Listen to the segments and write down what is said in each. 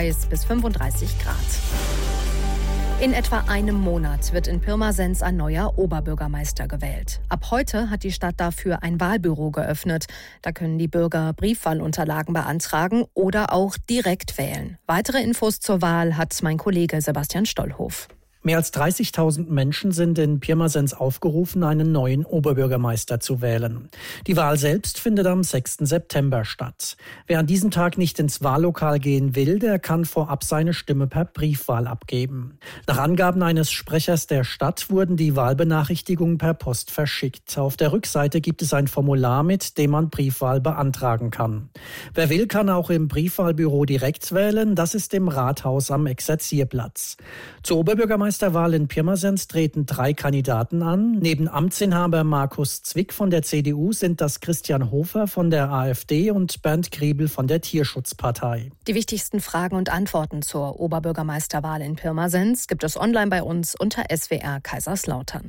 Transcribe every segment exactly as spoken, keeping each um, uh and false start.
heiß bis fünfunddreißig Grad. In etwa einem Monat wird in Pirmasens ein neuer Oberbürgermeister gewählt. Ab heute hat die Stadt dafür ein Wahlbüro geöffnet. Da können die Bürger Briefwahlunterlagen beantragen oder auch direkt wählen. Weitere Infos zur Wahl hat mein Kollege Sebastian Stollhof. Mehr als dreißigtausend Menschen sind in Pirmasens aufgerufen, einen neuen Oberbürgermeister zu wählen. Die Wahl selbst findet am sechsten September statt. Wer an diesem Tag nicht ins Wahllokal gehen will, der kann vorab seine Stimme per Briefwahl abgeben. Nach Angaben eines Sprechers der Stadt wurden die Wahlbenachrichtigungen per Post verschickt. Auf der Rückseite gibt es ein Formular, mit dem man Briefwahl beantragen kann. Wer will, kann auch im Briefwahlbüro direkt wählen. Das ist im Rathaus am Exerzierplatz. Zur Oberbürgermeister Der Wahl in Pirmasens treten drei Kandidaten an. Neben Amtsinhaber Markus Zwick von der C D U sind das Christian Hofer von der AfD und Bernd Griebel von der Tierschutzpartei. Die wichtigsten Fragen und Antworten zur Oberbürgermeisterwahl in Pirmasens gibt es online bei uns unter S W R Kaiserslautern.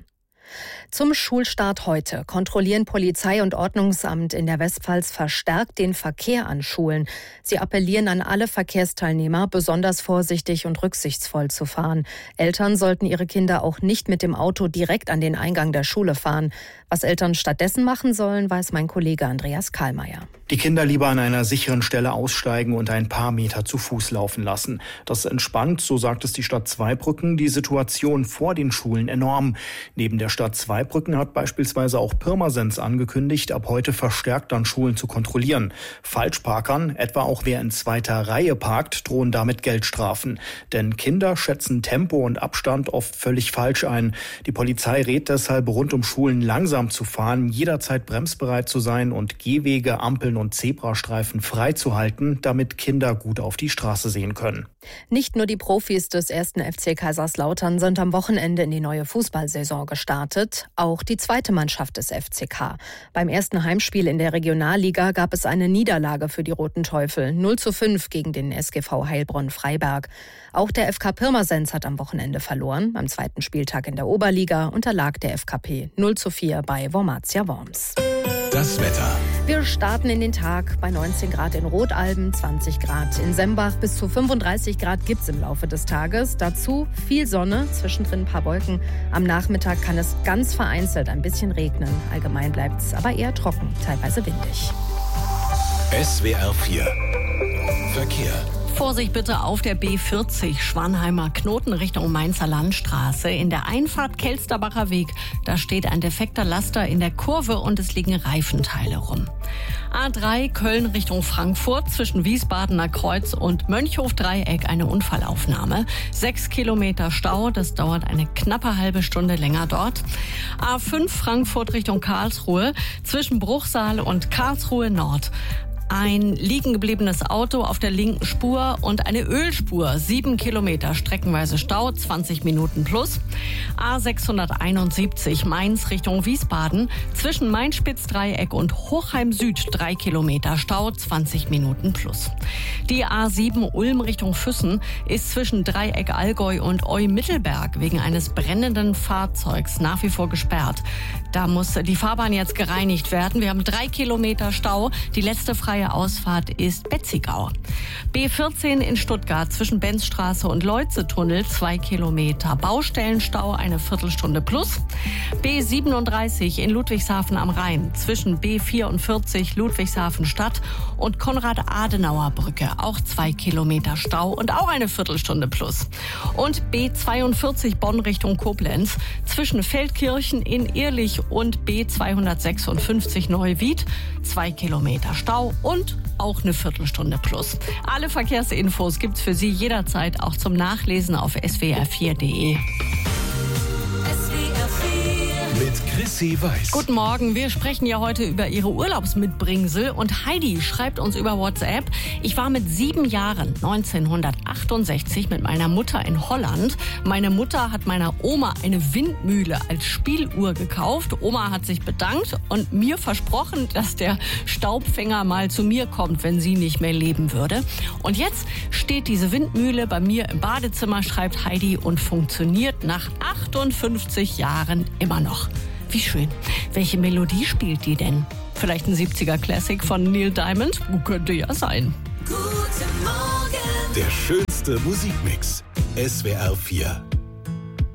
Zum Schulstart heute kontrollieren Polizei und Ordnungsamt in der Westpfalz verstärkt den Verkehr an Schulen. Sie appellieren an alle Verkehrsteilnehmer, besonders vorsichtig und rücksichtsvoll zu fahren. Eltern sollten ihre Kinder auch nicht mit dem Auto direkt an den Eingang der Schule fahren. Was Eltern stattdessen machen sollen, weiß mein Kollege Andreas Kahlmeier. Die Kinder lieber an einer sicheren Stelle aussteigen und ein paar Meter zu Fuß laufen lassen. Das entspannt, so sagt es die Stadt Zweibrücken, die Situation vor den Schulen enorm. Neben der Stadt Zweibrücken hat beispielsweise auch Pirmasens angekündigt, ab heute verstärkt an Schulen zu kontrollieren. Falschparkern, etwa auch wer in zweiter Reihe parkt, drohen damit Geldstrafen. Denn Kinder schätzen Tempo und Abstand oft völlig falsch ein. Die Polizei rät deshalb, rund um Schulen langsam zu fahren, jederzeit bremsbereit zu sein und Gehwege, Ampeln und Zebrastreifen freizuhalten, damit Kinder gut auf die Straße sehen können. Nicht nur die Profis des ersten F C Kaiserslautern sind am Wochenende in die neue Fußballsaison gestartet, auch die zweite Mannschaft des F C K. Beim ersten Heimspiel in der Regionalliga gab es eine Niederlage für die Roten Teufel, null zu fünf gegen den S G V Heilbronn-Freiberg. Auch der F K Pirmasens hat am Wochenende verloren. Beim zweiten Spieltag in der Oberliga unterlag der F K P null zu vier bei Wormatia Worms. Das Wetter. Wir starten in den Tag bei neunzehn Grad in Rotalben, zwanzig Grad in Sembach. Bis zu fünfunddreißig Grad gibt es im Laufe des Tages. Dazu viel Sonne, zwischendrin ein paar Wolken. Am Nachmittag kann es ganz vereinzelt ein bisschen regnen. Allgemein bleibt es aber eher trocken, teilweise windig. S W R vier Verkehr. Vorsicht bitte auf der B vierzig Schwanheimer Knoten Richtung Mainzer Landstraße. In der Einfahrt Kelsterbacher Weg, da steht ein defekter Laster in der Kurve und es liegen Reifenteile rum. A drei Köln Richtung Frankfurt zwischen Wiesbadener Kreuz und Mönchhof-Dreieck eine Unfallaufnahme. Sechs Kilometer Stau, das dauert eine knappe halbe Stunde länger dort. A fünf Frankfurt Richtung Karlsruhe zwischen Bruchsal und Karlsruhe Nord. Ein liegen gebliebenes Auto auf der linken Spur und eine Ölspur. Sieben Kilometer streckenweise Stau, zwanzig Minuten plus. A sechshunderteinundsiebzig Mainz Richtung Wiesbaden. Zwischen Main-Spitz-Dreieck und Hochheim Süd drei Kilometer Stau, zwanzig Minuten plus. Die A sieben Ulm Richtung Füssen ist zwischen Dreieck Allgäu und Eu-Mittelberg wegen eines brennenden Fahrzeugs nach wie vor gesperrt. Da muss die Fahrbahn jetzt gereinigt werden. Wir haben drei Kilometer Stau. Die letzte freie Ausfahrt ist Betzigau. B vierzehn in Stuttgart zwischen Benzstraße und Leutze-Tunnel zwei Kilometer. Baustellenstau eine Viertelstunde plus. B siebenunddreißig in Ludwigshafen am Rhein zwischen B vierundvierzig Ludwigshafen-Stadt und Konrad-Adenauer-Brücke auch zwei Kilometer Stau und auch eine Viertelstunde plus. Und B zweiundvierzig Bonn Richtung Koblenz zwischen Feldkirchen in Ehrlich und B zweihundertsechsundfünfzig Neuwied zwei Kilometer Stau und auch eine Viertelstunde plus. Alle Verkehrsinfos gibt's für Sie jederzeit auch zum Nachlesen auf S W R vier Punkt de. Mit Chrissy Weiß. Guten Morgen, wir sprechen ja heute über Ihre Urlaubsmitbringsel und Heidi schreibt uns über WhatsApp: Ich war mit sieben Jahren neunzehnhundertachtundsechzig mit meiner Mutter in Holland. Meine Mutter hat meiner Oma eine Windmühle als Spieluhr gekauft. Oma hat sich bedankt und mir versprochen, dass der Staubfänger mal zu mir kommt, wenn sie nicht mehr leben würde. Und jetzt steht diese Windmühle bei mir im Badezimmer, schreibt Heidi, und funktioniert nach achtundfünfzig Jahren immer noch. Wie schön. Welche Melodie spielt die denn? Vielleicht ein siebziger Classic von Neil Diamond? Könnte ja sein. Guten Morgen. Der schönste beste Musikmix. S W R vier